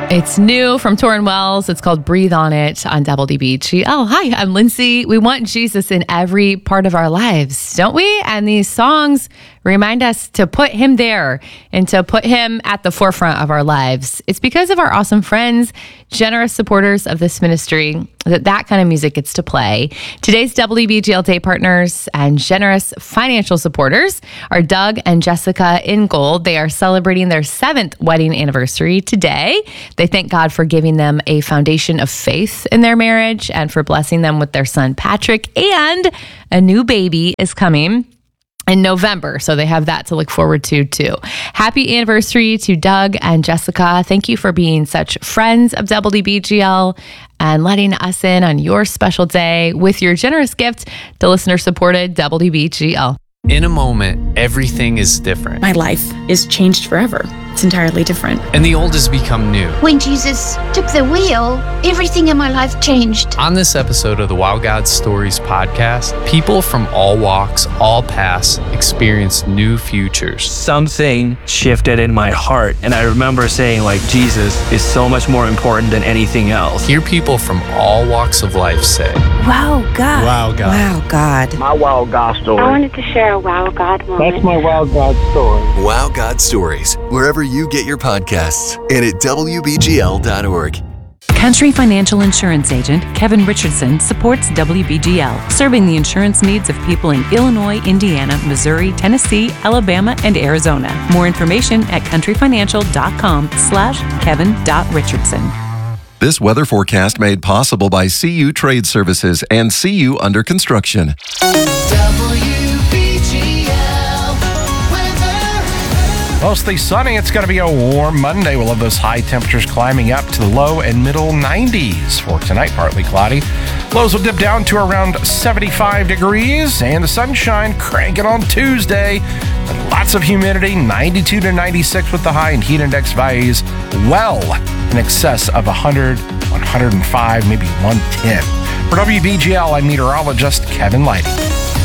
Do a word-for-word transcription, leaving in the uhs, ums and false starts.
It's new from Torrin Wells. It's called Breathe on It on W B G L. Hi, I'm Lindsay. We want Jesus in every part of our lives, don't we? And these songs remind us to put him there and to put him at the forefront of our lives. It's because of our awesome friends, generous supporters of this ministry, that that kind of music gets to play. Today's W B G L Day partners and generous financial supporters are Doug and Jessica Ingold. They are celebrating their seventh wedding anniversary today. They thank God for giving them a foundation of faith in their marriage and for blessing them with their son, Patrick, and a new baby is coming in November. So they have that to look forward to too. Happy anniversary to Doug and Jessica. Thank you for being such friends of W B G L and letting us in on your special day with your generous gift to listener-supported W B G L. In a moment, everything is different. My life is changed forever. It's entirely different. And the old has become new. When Jesus took the wheel, everything in my life changed. On this episode of the Wow God Stories podcast, people from all walks, all paths, experience new futures. Something shifted in my heart, and I remember saying, like, Jesus is so much more important than anything else. Hear people from all walks of life say, Wow God. Wow God. Wow God. My Wow God story. I wanted to share a Wow God moment. That's my Wow God story. Wow God Stories, wherever you get your podcasts, and at W B G L dot org. Country Financial Insurance Agent Kevin Richardson supports W B G L, serving the insurance needs of people in Illinois, Indiana, Missouri, Tennessee, Alabama, and Arizona. More information at country financial dot com slash kevin dot richardson. This weather forecast made possible by C U Trade Services and C U Under Construction. Mostly sunny. It's going to be a warm Monday. We'll have those high temperatures climbing up to the low and middle nineties. For tonight, partly cloudy. Lows will dip down to around seventy-five degrees, and the sunshine cranking on Tuesday. But lots of humidity, ninety-two to ninety-six with the high, and heat index values well in excess of one hundred, one hundred five, maybe one ten. For W B G L, I'm meteorologist Kevin Lighty.